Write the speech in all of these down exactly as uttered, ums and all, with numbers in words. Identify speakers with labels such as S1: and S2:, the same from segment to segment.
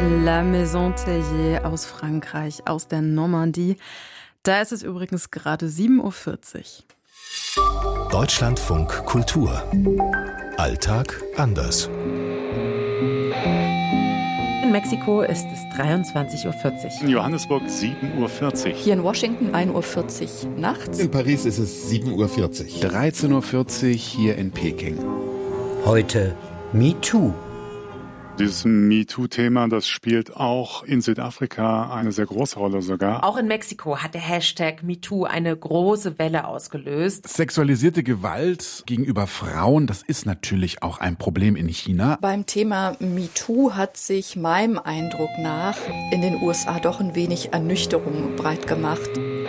S1: La Maison Tellier aus Frankreich, aus der Normandie. Da ist es übrigens gerade sieben Uhr vierzig.
S2: Deutschlandfunk Kultur. Alltag anders.
S3: In Mexiko ist es dreiundzwanzig Uhr vierzig.
S4: In Johannesburg sieben Uhr vierzig.
S5: Hier in Washington ein Uhr vierzig nachts.
S6: In Paris ist es sieben Uhr vierzig.
S7: dreizehn Uhr vierzig hier in Peking.
S8: Heute MeToo.
S4: Dieses MeToo-Thema, das spielt auch in Südafrika eine sehr große Rolle sogar.
S3: Auch in Mexiko hat der Hashtag MeToo eine große Welle ausgelöst.
S7: Sexualisierte Gewalt gegenüber Frauen, das ist natürlich auch ein Problem in China.
S5: Beim Thema MeToo hat sich meinem Eindruck nach in den U S A doch ein wenig Ernüchterung breit gemacht.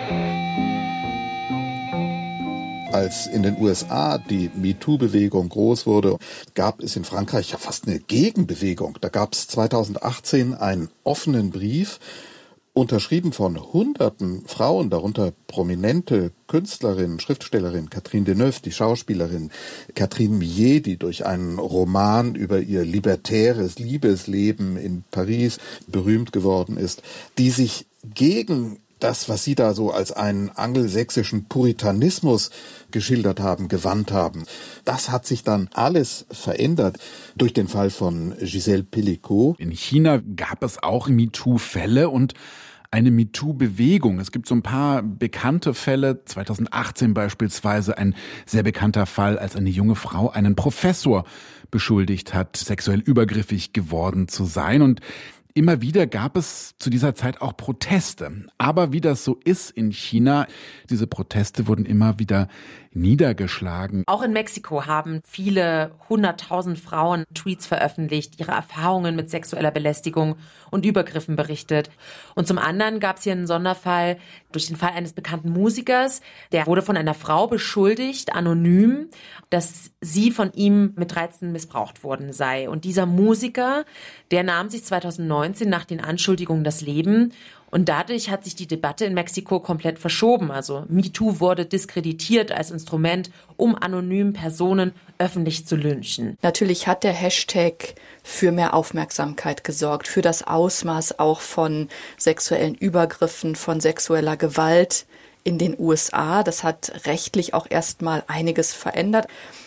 S6: Als in den U S A die MeToo-Bewegung groß wurde, gab es in Frankreich ja fast eine Gegenbewegung. Da gab es zweitausendachtzehn einen offenen Brief, unterschrieben von hunderten Frauen, darunter prominente Künstlerinnen, Schriftstellerin Catherine Deneuve, die Schauspielerin Catherine Millet, die durch einen Roman über ihr libertäres Liebesleben in Paris berühmt geworden ist, die sich gegen das, was Sie da so als einen angelsächsischen Puritanismus geschildert haben, gewandt haben. Das hat sich dann alles verändert durch den Fall von Gisèle Pelicot.
S7: In China gab es auch MeToo-Fälle und eine MeToo-Bewegung. Es gibt so ein paar bekannte Fälle. zweitausendachtzehn beispielsweise ein sehr bekannter Fall, als eine junge Frau einen Professor beschuldigt hat, sexuell übergriffig geworden zu sein. Und immer wieder gab es zu dieser Zeit auch Proteste. Aber wie das so ist in China, diese Proteste wurden immer wieder niedergeschlagen.
S3: Auch in Mexiko haben viele hunderttausend Frauen Tweets veröffentlicht, ihre Erfahrungen mit sexueller Belästigung und Übergriffen berichtet. Und zum anderen gab es hier einen Sonderfall durch den Fall eines bekannten Musikers. Der wurde von einer Frau beschuldigt, anonym, dass sie von ihm mit dreizehn missbraucht worden sei. Und dieser Musiker, der nahm sich zweitausendneunzehn nach den Anschuldigungen das Leben. Und dadurch hat sich die Debatte in Mexiko komplett verschoben. Also MeToo wurde diskreditiert als Instrument, um anonymen Personen öffentlich zu lynchen.
S5: Natürlich hat der Hashtag für mehr Aufmerksamkeit gesorgt, für das Ausmaß auch von sexuellen Übergriffen, von sexueller Gewalt in den U S A. Das hat rechtlich auch erstmal einiges verändert.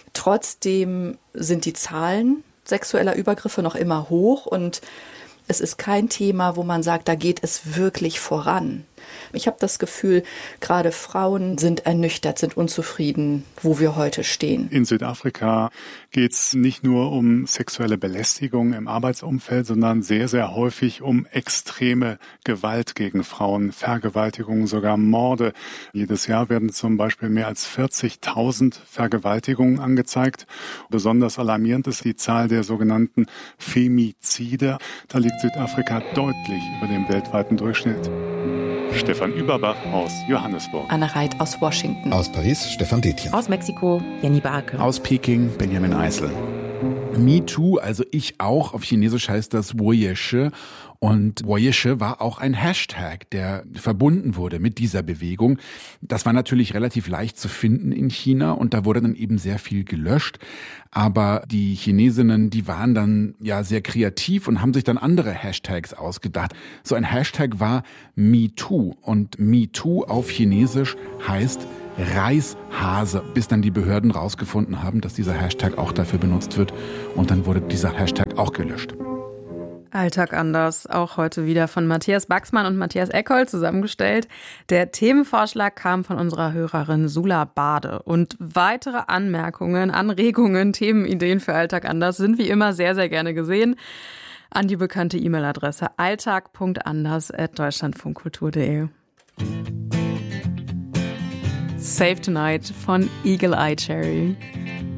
S5: Trotzdem sind die Zahlen sexueller Übergriffe noch immer hoch und es ist kein Thema, wo man sagt, da geht es wirklich voran. Ich habe das Gefühl, gerade Frauen sind ernüchtert, sind unzufrieden, wo wir heute stehen.
S4: In Südafrika geht es nicht nur um sexuelle Belästigung im Arbeitsumfeld, sondern sehr, sehr häufig um extreme Gewalt gegen Frauen, Vergewaltigungen, sogar Morde. Jedes Jahr werden zum Beispiel mehr als vierzigtausend Vergewaltigungen angezeigt. Besonders alarmierend ist die Zahl der sogenannten Femizide. Da liegt Südafrika deutlich über dem weltweiten Durchschnitt. Stefan Überbach aus Johannesburg.
S5: Anne Reit aus Washington.
S6: Aus Paris Stefan Detjen.
S3: Aus Mexiko Jenny Barke.
S7: Aus Peking Benjamin Eisel. MeToo, also ich auch, auf Chinesisch heißt das Woyeshe. Und Woyeshe war auch ein Hashtag, der verbunden wurde mit dieser Bewegung. Das war natürlich relativ leicht zu finden in China und da wurde dann eben sehr viel gelöscht. Aber die Chinesinnen, die waren dann ja sehr kreativ und haben sich dann andere Hashtags ausgedacht. So ein Hashtag war MeToo und MeToo auf Chinesisch heißt Reishase, bis dann die Behörden rausgefunden haben, dass dieser Hashtag auch dafür benutzt wird und dann wurde dieser Hashtag auch gelöscht.
S1: Alltag anders, auch heute wieder von Matthias Baxmann und Matthias Eckhold zusammengestellt. Der Themenvorschlag kam von unserer Hörerin Sula Bade. Und weitere Anmerkungen, Anregungen, Themenideen für Alltag anders sind wie immer sehr, sehr gerne gesehen an die bekannte E-Mail-Adresse alltag punkt anders at deutschlandfunkkultur punkt de. Save Tonight von Eagle Eye Cherry.